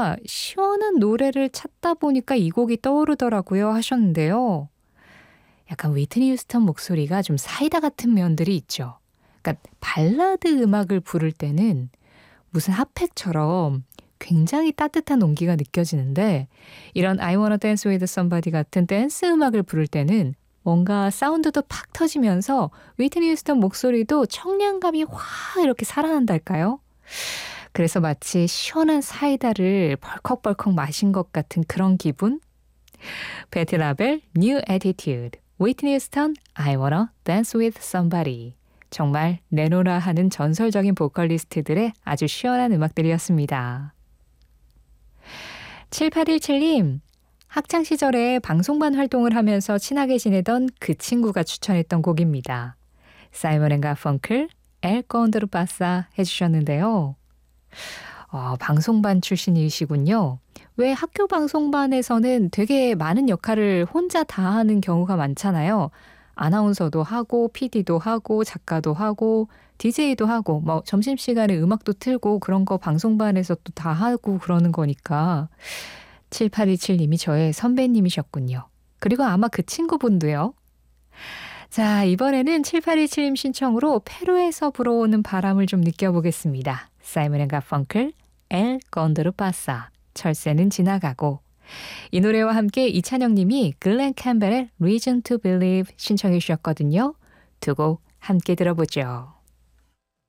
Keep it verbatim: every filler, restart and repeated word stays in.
씨가 시원한 노래를 찾다 보니까 이 곡이 떠오르더라고요 하셨는데요. 약간 위트니 휴스턴 목소리가 좀 사이다 같은 면들이 있죠. 그러니까 발라드 음악을 부를 때는 무슨 핫팩처럼 굉장히 따뜻한 온기가 느껴지는데 이런 I wanna dance with somebody 같은 댄스 음악을 부를 때는 뭔가 사운드도 팍 터지면서 위트니 휴스턴 목소리도 청량감이 확 이렇게 살아난달까요? 그래서 마치 시원한 사이다를 벌컥벌컥 마신 것 같은 그런 기분? 패티 라벨, New Attitude, 위트니 휴스턴, I wanna dance with somebody. 정말 내노라 하는 전설적인 보컬리스트들의 아주 시원한 음악들이었습니다. 칠팔일칠님, 학창시절에 방송반 활동을 하면서 친하게 지내던 그 친구가 추천했던 곡입니다. 사이먼 앤 가펑클, 엘 콘도르 파사 해주셨는데요. 어, 방송반 출신이시군요. 왜 학교 방송반에서는 되게 많은 역할을 혼자 다 하는 경우가 많잖아요. 아나운서도 하고 피디도 하고 작가도 하고 디제이도 하고 뭐 점심시간에 음악도 틀고 그런 거 방송반에서 또 다 하고 그러는 거니까 칠팔이칠님이 저의 선배님이셨군요. 그리고 아마 그 친구분도요. 자, 이번에는 칠팔이칠님 신청으로 페루에서 불어오는 바람을 좀 느껴보겠습니다. 사이먼 앤 가펑클, 엘 콘도르 파사, 철새는 지나가고. 이 노래와 함께 이찬영 님이 글렌 캠벨의 Reason to Believe 신청해 주셨거든요. 두 곡 함께 들어보죠.